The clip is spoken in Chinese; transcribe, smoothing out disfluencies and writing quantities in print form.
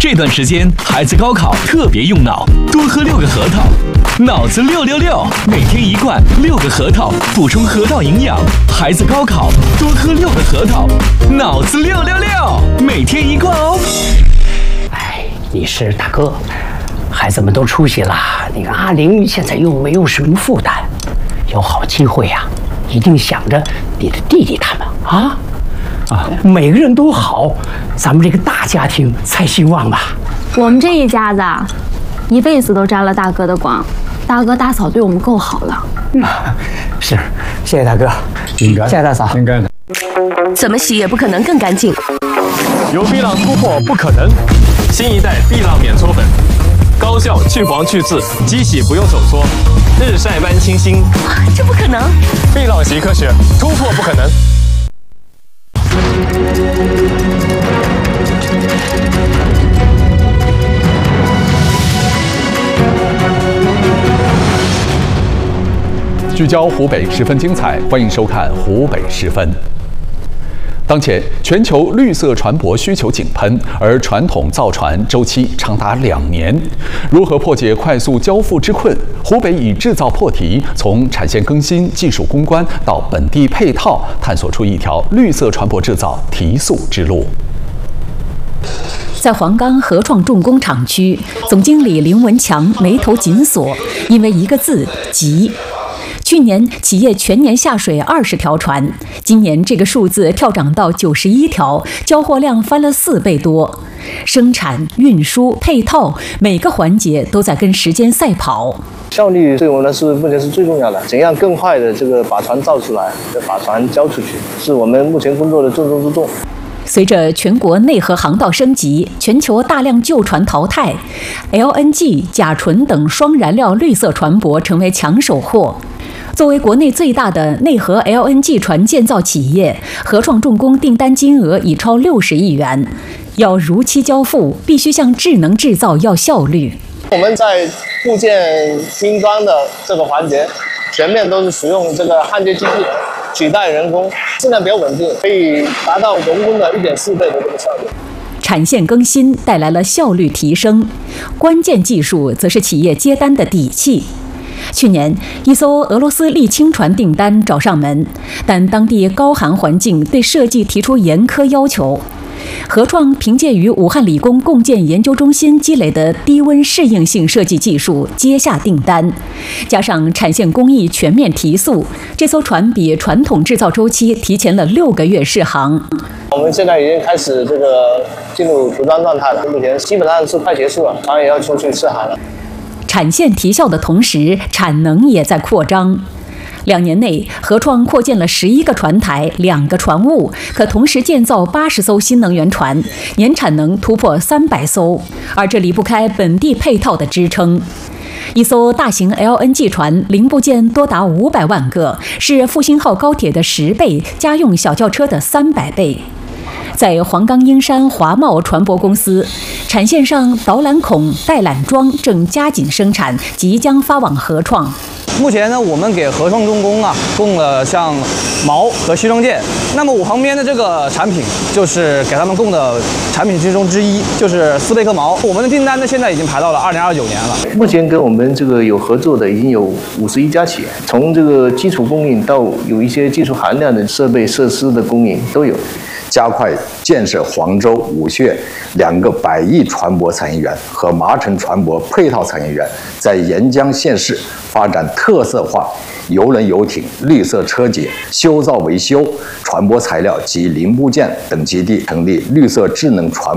这段时间孩子高考特别用脑，多喝6个核桃，脑子666，每天1罐6个核桃，补充核桃营养。孩子高考多喝6个核桃，脑子666，每天1罐哦。 哎，你是大哥，孩子们都出息了，你看阿玲现在又没有什么负担，有好机会呀，一定想着你的弟弟他们啊。每个人都好，咱们这个大家庭才兴旺吧。 我们这一家子啊，一辈子都沾了大哥的光，大哥大嫂对我们够好了。 是，谢谢大哥，应该，谢谢大嫂， 应该的。 怎么洗也不可能更干净。 有碧浪突破不可能，新一代碧浪免搓粉，高效去黄去渍，机洗不用手搓，日晒般清新。 这不可能！ 碧浪洗科学，突破不可能。 聚焦湖北十分精彩，欢迎收看湖北十分。当前，全球绿色船舶需求井喷，而传统造船周期长达2年。如何破解快速交付之困？湖北以制造破题，从产线更新、技术攻关到本地配套，探索出一条绿色船舶制造提速之路。 在黄冈合创重工厂区，总经理林文强眉头紧锁，因为一个字：急。去年企业全年下水20条船，今年这个数字跳涨到91条，交货量翻了4倍多。生产、运输、配套每个环节都在跟时间赛跑。 效率对我们来说目前是最重要的，怎样更快的把船造出来，把船交出去，是我们目前工作的重中之重。 随着全国内河航道升级，全球大量旧船淘汰 ，LNG、甲醇等双燃料绿色船舶成为抢手货。作为国内最大的内河 LNG 船建造企业，合创重工订单金额已超60亿元。要如期交付，必须向智能制造要效率。 我们在部件拼装的这个环节，全面都是使用这个焊接机器取代人工，质量比较稳定，可以达到人工的1.4倍的这个效率。 产线更新带来了效率提升，关键技术则是企业接单的底气。去年，一艘俄罗斯沥青船订单找上门，但当地高寒环境对设计提出严苛要求。合创凭借与武汉理工共建研究中心积累的低温适应性设计技术接下订单，加上产线工艺全面提速，这艘船比传统制造周期提前了6个月试航。 我们现在已经开始进入组装状态了，目前基本上是快结束了，船也要出去试航了。 产线提效的同时，产能也在扩张。2年内，合创扩建了11个船台、2个船坞，可同时建造80艘新能源船，年产能突破300艘。而这离不开本地配套的支撑。一艘大型 LNG 船零部件多达500万个，是复兴号高铁的10倍，家用小轿车的300倍。在黄冈英山华贸船舶公司，产线上导览孔、带缆桩正加紧生产，即将发往合创。 目前呢，我们给合创重工供了像锚和西装件。那么我旁边的这个产品就是给他们供的产品之一，就是斯贝克锚。我们的订单呢，现在已经排到了2029年了。 目前跟我们有合作的已经有51家企业，从基础供应到有一些技术含量的设备设施的供应都有。 加快建设黄州、武穴2个100亿船舶产业园和麻城船舶配套产业园，在沿江县市发展特色化邮轮游艇、绿色车节、修造维修、船舶材料及零部件等基地，成立绿色智能船